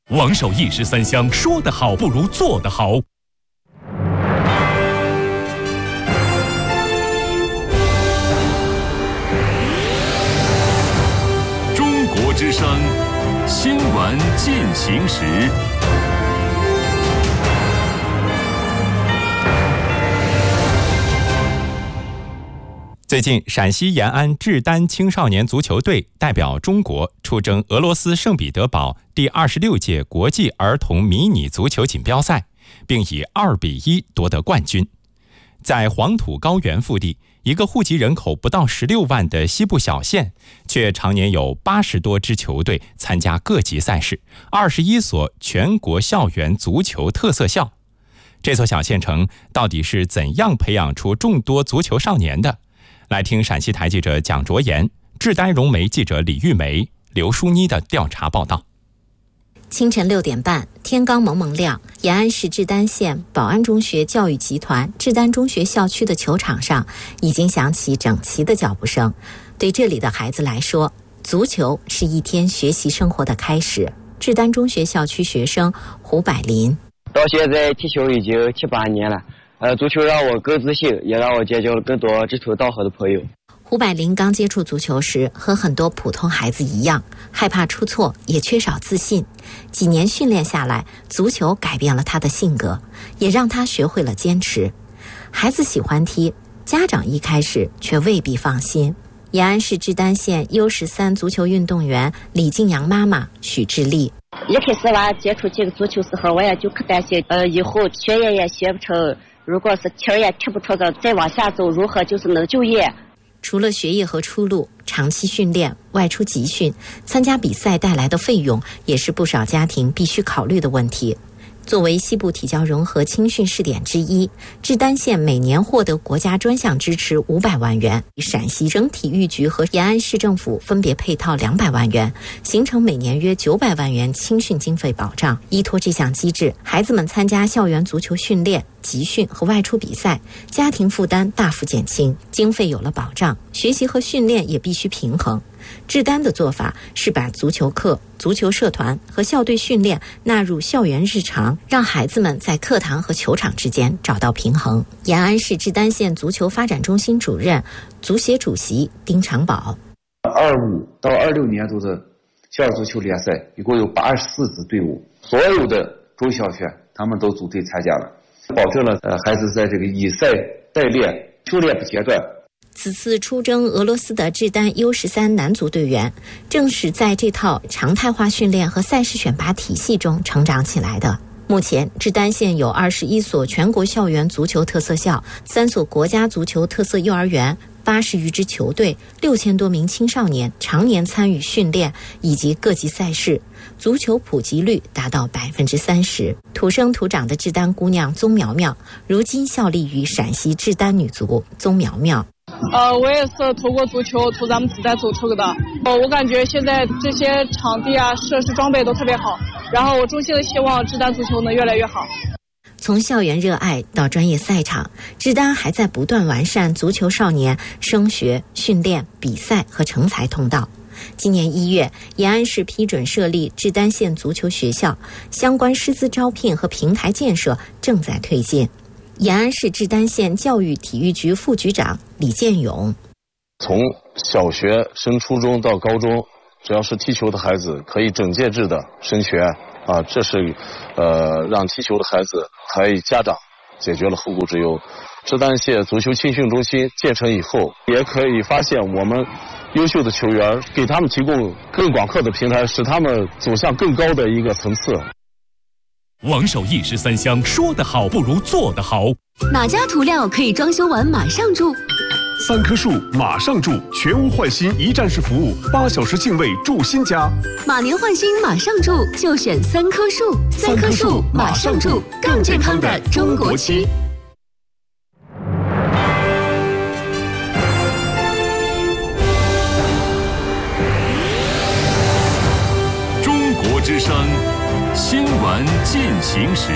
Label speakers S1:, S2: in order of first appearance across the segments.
S1: 王守义13香，说得好不如做得好。中国之声，新闻进行时。
S2: 最近，陕西延安志丹青少年足球队代表中国出征俄罗斯圣彼得堡第26届国际儿童迷你足球锦标赛，并以2-1夺得冠军。在黄土高原腹地，一个户籍人口不到16万的西部小县，却常年有80多支球队参加各级赛事，21所全国校园足球特色校。这所小县城到底是怎样培养出众多足球少年的？来听陕西台记者蒋卓妍、志丹融媒记者李玉梅、刘淑妮的调查报道。
S3: 清晨6点半，天刚蒙蒙亮，延安市志丹县宝安中学教育集团志丹中学校区的球场上已经响起整齐的脚步声。对这里的孩子来说，足球是一天学习生活的开始。志丹中学校区学生胡百林：
S4: 到现在踢球已经7、8年了。足球让我更自信，也让我结交了更多志同道合的朋友。
S3: 胡百林刚接触足球时，和很多普通孩子一样，害怕出错，也缺少自信。几年训练下来，足球改变了他的性格，也让他学会了坚持。孩子喜欢踢，家长一开始却未必放心。延安市志丹县 U13 足球运动员李静阳妈妈许志丽：
S5: 一开始我接触这个足球时候，我也就可担心，以后学业也学不成，如果是踢也踢不成的，再往下走如何就是能就业。
S3: 除了学业和出路，长期训练、外出集训、参加比赛带来的费用，也是不少家庭必须考虑的问题。作为西部体教融合青训试点之一，志丹县每年获得国家专项支持500万元，陕西省体育局和延安市政府分别配套200万元，形成每年约900万元青训经费保障。依托这项机制，孩子们参加校园足球训练、集训和外出比赛，家庭负担大幅减轻，经费有了保障，学习和训练也必须平衡。志丹的做法是把足球课、足球社团和校队训练纳入校园日常，让孩子们在课堂和球场之间找到平衡。延安市志丹县足球发展中心主任、足协主席丁长宝
S6: ：25到26年度的校园足球联赛一共有84支队伍，所有的中小学他们都组队参加了，保证了孩子在这个以赛代练、修炼不间断。
S3: 此次出征俄罗斯的志丹 U13 男足队员，正是在这套常态化训练和赛事选拔体系中成长起来的。目前，志丹县有21所全国校园足球特色校、3所国家足球特色幼儿园、80余支球队、6000多名青少年常年参与训练以及各级赛事，足球普及率达到30%。土生土长的志丹姑娘宗苗苗，如今效力于陕西志丹女足。宗苗苗：
S7: 我也是透过足球从咱们志丹走出的。我感觉现在这些场地啊、设施装备都特别好，然后我衷心的希望志丹足球能越来越好。
S3: 从校园热爱到专业赛场，志丹还在不断完善足球少年升学、训练、比赛和成才通道。今年1月，延安市批准设立志丹县足球学校，相关师资招聘和平台建设正在推进。延安市志丹县教育体育局副局长李建勇：
S8: 从小学升初中到高中，只要是踢球的孩子可以整届制的升学啊，这是让踢球的孩子还有家长解决了后顾之忧。志丹县足球青训中心建成以后，也可以发现我们优秀的球员，给他们提供更广阔的平台，使他们走向更高的一个层次。
S1: 王守义13香，说得好不如做得好。
S9: 哪家涂料可以装修完马上住
S10: ？3棵树马上住，全屋换新一站式服务，8小时净位住新家。
S9: 马年换新马上住，就选3棵树。3棵树马上住，更健康的中国区。
S1: 中国之声，新闻进行时。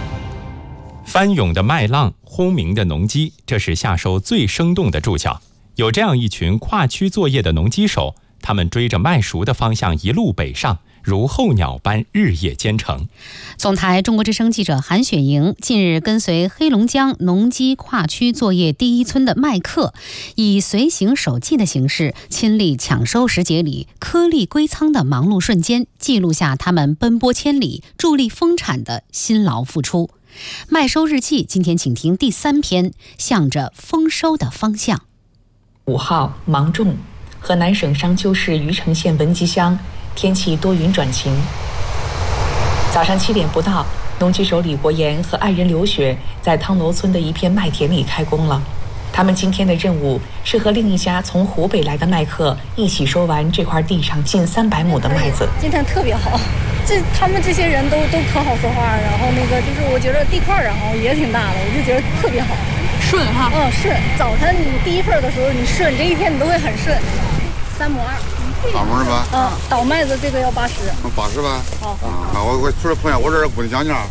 S2: 翻涌的麦浪，轰鸣的农机，这是夏收最生动的注脚。 有这样一群跨区作业的农机手，他们追着麦熟的方向一路北上，如候鸟般日夜兼程。
S11: 总台中国之声记者韩雪莹近日跟随黑龙江农机跨区作业第一村的麦客，以随行手记的形式，亲历抢收时节里颗粒归仓的忙碌瞬间，记录下他们奔波千里、助力丰产的辛劳付出。麦收日记，今天请听第3篇，向着丰收的方向。
S12: 5号芒种，河南省商丘市虞城县文集乡，天气多云转晴。早上7点不到，农机手李国岩和爱人刘雪在汤楼村的一片麦田里开工了。他们今天的任务是和另一家从湖北来的麦客一起收完这块地上近300亩的麦子。
S13: 今天特别好，他们这些人都可好说话，然后就是我觉得地块然后也挺大的，我就觉得特别好，
S7: 顺哈。
S13: 顺。早晨你第一份的时候你顺，这一天你都会很顺。3亩2。
S14: 2亩是吧？
S13: 倒麦子这个要80。
S14: 80吧？
S13: 好。
S14: 我除了碰见我这不能讲价。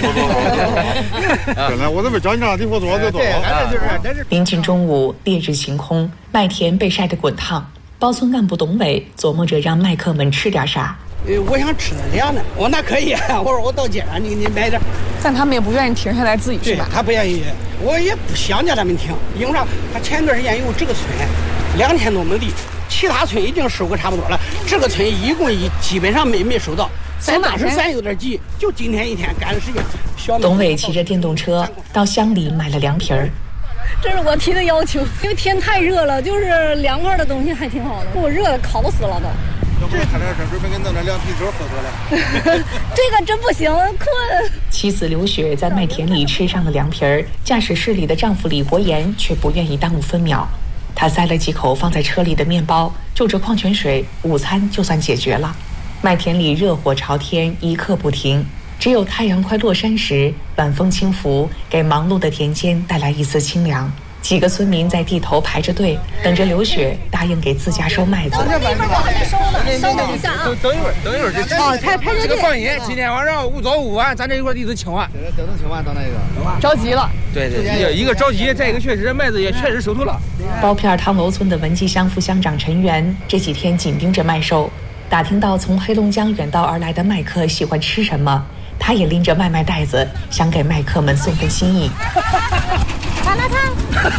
S14: 本来我都没讲价，地货多就多。
S12: 临近中午，烈日晴空，麦田被晒得滚烫。包村干部董伟琢磨着让麦客们吃点啥。
S15: 我想吃点凉的，我那可以，我说我到街上你买点。
S7: 但他们也不愿意停下来自己吃吧？
S15: 他不愿意，我也不想叫他们停，因为啥？他前段时间有这个村2000多亩地，其他村已经收个差不多了，这个村一共基本上没收到。当时咱有点急，就今天一天赶的时间。
S12: 董伟骑着电动车到乡里买了凉皮儿。
S13: 这是我提的要求，因为天太热了，就是凉快的东西还挺好的。我热的烤死了都。
S14: 这看来准备给弄点凉啤酒喝多了。
S13: 这个真不行，困。
S12: 妻子刘雪在麦田里吃上了凉皮儿，驾驶室里的丈夫李国岩却不愿意耽误分秒。他塞了几口放在车里的面包，就着矿泉水，午餐就算解决了。麦田里热火朝天，一刻不停。只有太阳快落山时，晚风轻拂，给忙碌的田间带来一丝清凉。几个村民在地头排着队，等着刘雪答应给自家收麦子。
S13: 我还没收呢，稍等一下啊！
S14: 等一会儿
S15: 排这个放心，今天晚上5早5晚，咱这一块地都清完。
S14: 等清完到那个。
S7: 着急了。
S15: 对，一个着急，再一个确实麦子也确实收头了。
S12: 包片汤楼村的文集乡副乡长陈元这几天紧盯着麦收，打听到从黑龙江远道而来的麦客喜欢吃什么，他也拎着麦袋子，想给麦客们送份心意。
S13: 麻辣烫，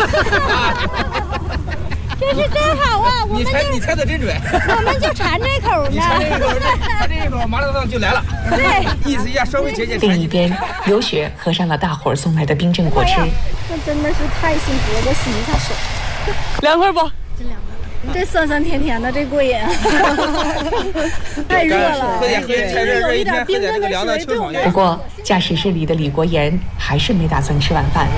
S13: 这是真好啊！
S15: 你猜的真准，
S13: 我们就馋这口呢。
S15: 他这一口麻辣烫就来了，
S13: 对，
S15: 意思一下稍微节俭。
S12: 另一边，刘雪喝上了大伙儿送来的冰镇果汁。
S13: 这真的是太幸福了，我洗一下手。
S7: 凉快不？
S13: 真凉快。这酸酸甜甜的，这过瘾。太热了，
S15: 有一点冰镇的水。
S12: 不过，驾驶室里的李国岩还是没打算吃晚饭。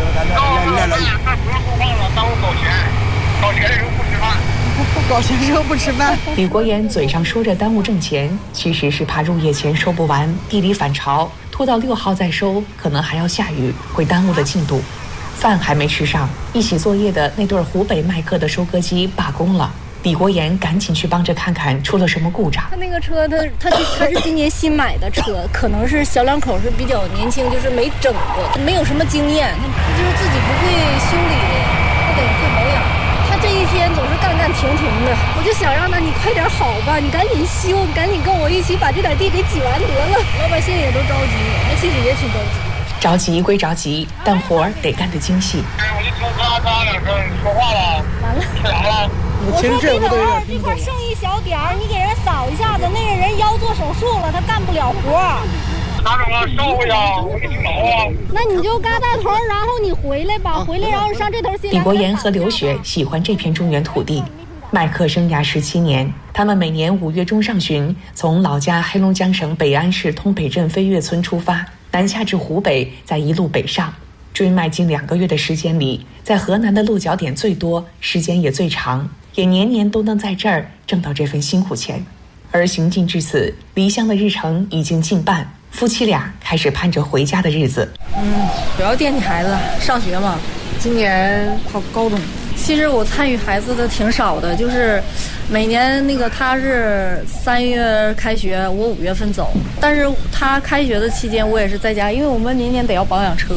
S7: 搞钱时候不吃饭。
S12: 李国岩嘴上说着耽误挣钱，其实是怕入夜前收不完，地里反潮，拖到6号再收，可能还要下雨，会耽误了进度。饭还没吃上，一起作业的那对湖北麦客的收割机罢工了。李国岩赶紧去帮着看看出了什么故障。
S13: 他那个车，他是今年新买的车，可能是小两口是比较年轻，就是没整过，没有什么经验，就是自己不会修理，不得会保养。他这一天总是干停的，我就想让他你快点好吧，你赶紧修，你赶紧跟我一起把这点地给挤完得了。老百姓也都着急，那其实也挺着急。
S12: 着急归着急，但活儿得干得精细。
S14: 我一听咔嚓2声，你说话了，
S13: 完了，
S14: 吃啥了？
S13: 我说地头这块剩一小点儿，你给人扫一下子，那个人腰做手术了，他干不了活。
S14: 哪种啊？烧回家，我给你找啊。
S13: 那你就嘎大头，然后你回来吧，回来然后上这头新。
S12: 李国岩和刘雪喜欢这片中原土地，麦客生涯17年，他们每年5月中上旬从老家黑龙江省北安市通北镇飞跃村出发，南下至湖北，再一路北上，追麦近2个月的时间里，在河南的落脚点最多，时间也最长，也年年都能在这儿挣到这份辛苦钱。而行进至此，离乡的日程已经近半，夫妻俩开始盼着回家的日子。
S13: 主要惦记孩子上学嘛，今年考高中。其实我参与孩子的挺少的，就是每年他是3月开学，我5月份走，但是他开学的期间我也是在家，因为我们年年得要保养车，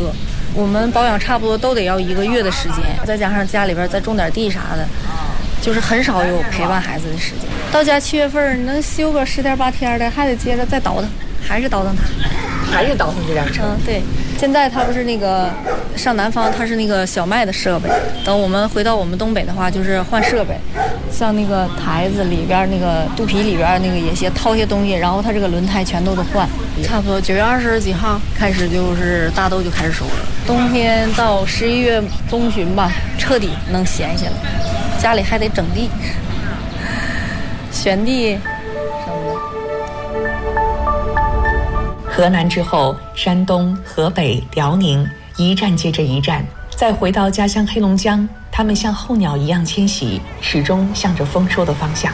S13: 我们保养差不多都得要1个月的时间，再加上家里边再种点地啥的，就是很少有陪伴孩子的时间。到家7月份能休个10天8天的，还得接着再倒腾，还是倒腾它，
S12: 还是倒腾这辆车。
S13: 对。现在它不是那个上南方，它是那个小麦的设备。等我们回到我们东北的话，就是换设备，像那个台子里边那个肚皮里边那个也些掏些东西，然后它这个轮胎全都得换。差不多9月20几号开始就是大豆就开始收了，冬天到11月中旬吧，彻底能闲下来。家里还得整地、选地。
S12: 河南之后，山东、河北、辽宁，一站接着一站。再回到家乡黑龙江，他们像候鸟一样迁徙，始终向着丰收的方向。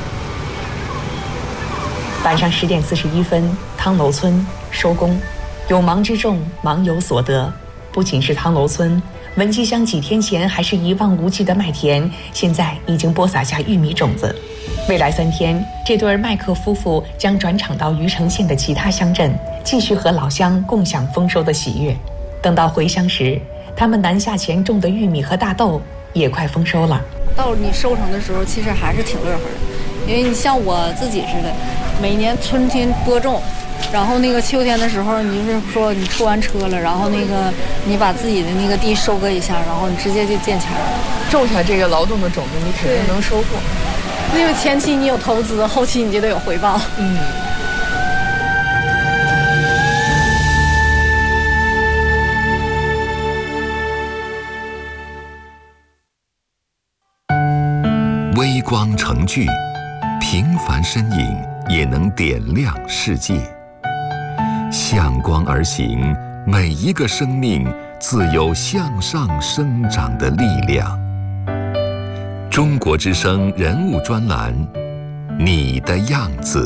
S12: 晚上10点41分，汤楼村收工。有忙之众，忙有所得。不仅是汤楼村，文集乡几天前还是一望无际的麦田，现在已经播撒下玉米种子。未来3天，这对麦克夫妇将转场到余城县的其他乡镇，继续和老乡共享丰收的喜悦。等到回乡时，他们南下前种的玉米和大豆也快丰收了。
S13: 到你收成的时候，其实还是挺乐呵的，因为你像我自己似的，每年春天播种，然后那个秋天的时候，你就是说你出完车了，然后那个你把自己的那个地收割一下，然后你直接就见钱了。
S12: 种下这个劳动的种子，你肯定能收获。
S13: 因为前期你有投资，后期你就得有回报。
S1: 微光成炬，平凡身影也能点亮世界。向光而行，每一个生命自有向上生长的力量。中国之声人物专栏，你的样子。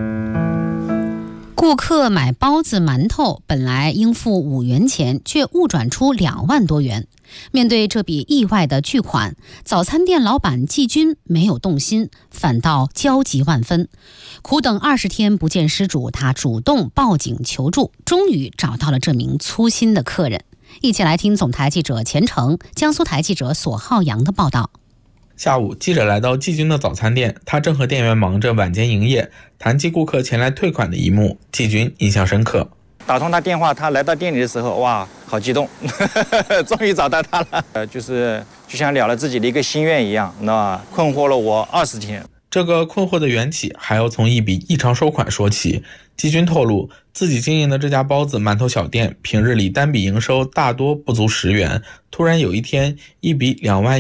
S11: 顾客买包子、馒头，本来应付5元钱，却误转出2万多元。面对这笔意外的巨款，早餐店老板季军没有动心，反倒焦急万分。苦等20天不见失主，他主动报警求助，终于找到了这名粗心的客人。一起来听总台记者钱成、江苏台记者索浩洋的报道。
S16: 下午，记者来到季军的早餐店，他正和店员忙着晚间营业，谈及顾客前来退款的一幕，季军印象深刻。
S17: 打通他电话，他来到店里的时候，哇，好激动，终于找到他了。就像了自己的一个心愿一样，那困惑了我20天。
S16: 这个困惑的缘起还要从一笔异常收款说起。季军透露，自己经营的这家包子馒头小店平日里单笔营收大多不足10元，突然有一天，一笔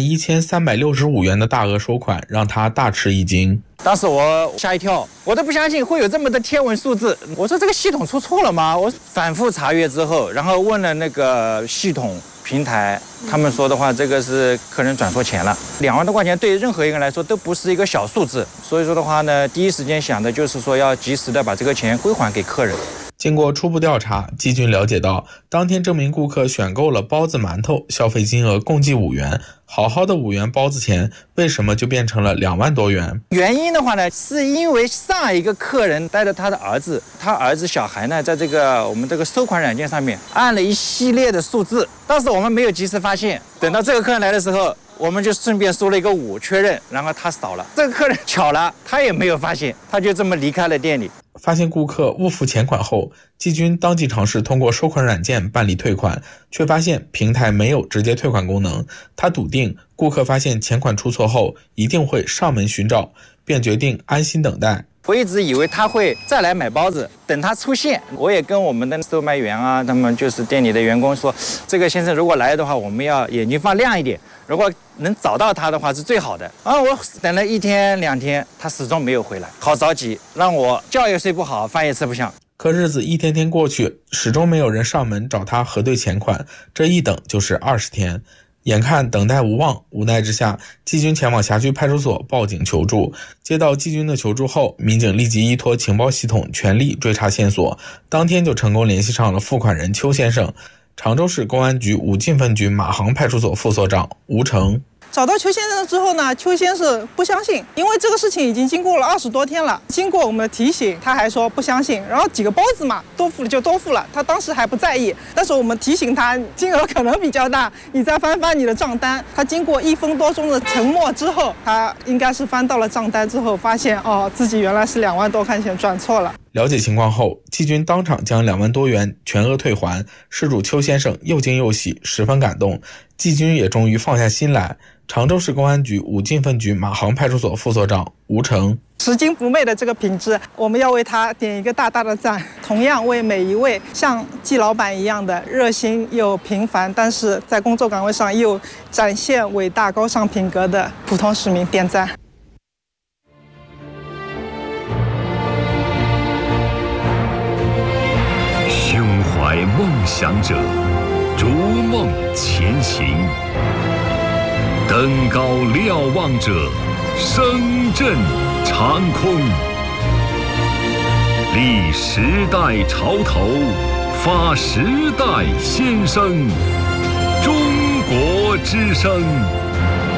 S16: 21365元的大额收款让他大吃一惊。
S17: 当时我吓一跳，我都不相信会有这么的天文数字。我说这个系统出错了吗？我反复查阅之后，然后问了那个系统平台，他们说的话，这个是客人转错钱了。2万多块钱对任何一个人来说都不是一个小数字，所以说的话呢，第一时间想的就是说要及时的把这个钱归还给客人。
S16: 经过初步调查，季军了解到，当天这名顾客选购了包子馒头，消费金额共计5元。好好的5元包子钱，为什么就变成了2万多元？
S17: 原因的话呢，是因为上一个客人带着他的儿子，他儿子小孩呢，在我们这个收款软件上面按了一系列的数字，当时我们没有及时发现，等到这个客人来的时候，我们就顺便输了一个5确认，然后他扫了。这个客人巧了，他也没有发现，他就这么离开了店里。
S16: 发现顾客误付钱款后，季军当即尝试通过收款软件办理退款，却发现平台没有直接退款功能。他笃定顾客发现钱款出错后一定会上门寻找，便决定安心等待。
S17: 我一直以为他会再来买包子，等他出现，我也跟我们的售卖员啊，他们就是店里的员工说，这个先生如果来的话，我们要眼睛放亮一点，如果能找到他的话是最好的。我等了1天2天，他始终没有回来，好着急，让我觉也睡不好，饭也吃不下。
S16: 可日子一天天过去，始终没有人上门找他核对钱款，这一等就是20天。眼看等待无望，无奈之下，季军前往辖区派出所报警求助。接到季军的求助后，民警立即依托情报系统全力追查线索，当天就成功联系上了付款人邱先生。常州市公安局武进分局马行派出所副所长吴成。
S18: 找到邱先生之后呢，邱先生不相信，因为这个事情已经经过了20多天了，经过我们的提醒，他还说不相信。然后几个包子嘛，多付了就多付了，他当时还不在意。但是我们提醒他，金额可能比较大，你再翻翻你的账单。他经过1分多钟的沉默之后，他应该是翻到了账单之后，发现自己原来是2万多块钱转错了。
S16: 了解情况后，季军当场将2万多元全额退还，事主邱先生又惊又喜，十分感动。季军也终于放下心来。常州市公安局武进分局马航派出所副所长吴成：
S18: 拾金不昧的这个品质，我们要为他点一个大大的赞。同样为每一位像季老板一样的热心又平凡，但是在工作岗位上又展现伟大高尚品格的普通市民点赞。
S1: 胸怀梦想者，逐梦前行。登高瞭望者，声震长空。立时代潮头，发时代先声。中国之声。